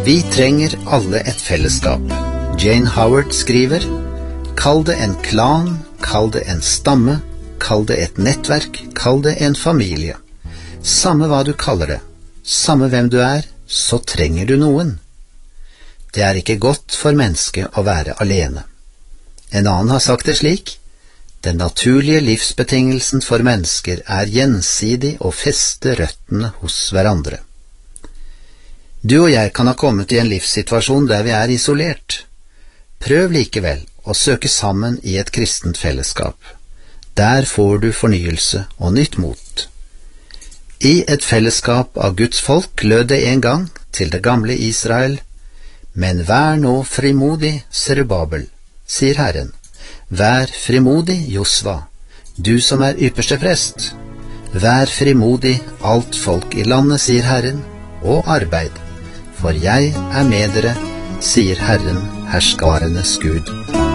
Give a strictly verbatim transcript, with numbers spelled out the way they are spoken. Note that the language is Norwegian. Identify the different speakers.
Speaker 1: Vi trenger alle et fellesskap. Jane Howard skriver: kall det en klan, kall det en stamme, kall det et nettverk, kall det en familie. Samme hva du kaller det, samme hvem du er, så trenger du noen. Det er ikke godt for mennesket å være alene. En annen har sagt det slik: den naturlige livsbetingelsen for mennesker er gjensidig å feste røttene hos hverandre. Du og jeg kan ha kommet i en livssituasjon der vi er isolert. Prøv likevel å søke sammen i et kristent fellesskap. Der får du fornyelse og nytt mot. I et fellesskap av Guds folk lød det en gang til det gamle Israel: men vær nå frimodig, Serubabel, sier Herren. Vær frimodig, Josva, du som er ypperste prest. Vær frimodig, alt folk i landet, sier Herren, og arbeid. For jeg er med dere, sier Herren, herskarenes Gud.